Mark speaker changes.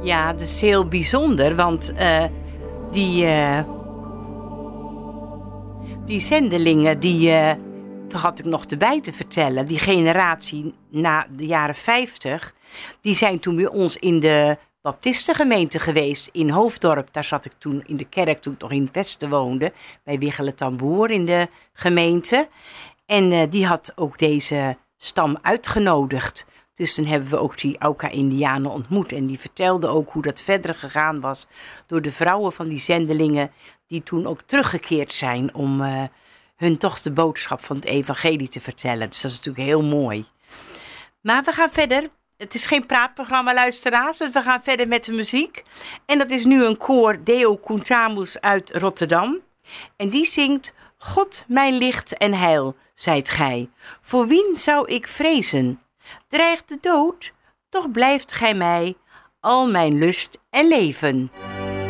Speaker 1: Ja, dat is heel bijzonder, want die zendelingen, vergat ik nog erbij te vertellen, die generatie na de jaren 50, die zijn toen bij ons in de Baptistengemeente geweest in Hoofddorp. Daar zat ik toen in de kerk, toen ik nog in het Westen woonde, bij Wiggelen Tamboer in de gemeente. En die had ook deze stam uitgenodigd. Dus dan hebben we ook die Auca-Indianen ontmoet. En die vertelden ook hoe dat verder gegaan was door de vrouwen van die zendelingen, die toen ook teruggekeerd zijn om hun toch de boodschap van het evangelie te vertellen. Dus dat is natuurlijk heel mooi. Maar we gaan verder. Het is geen praatprogramma, luisteraars. Dus we gaan verder met de muziek. En dat is nu een koor Deo Cuntamus uit Rotterdam. En die zingt: God, mijn licht en heil, zijt gij. Voor wien zou ik vrezen? Dreigt de dood, toch blijft gij mij al mijn lust en leven.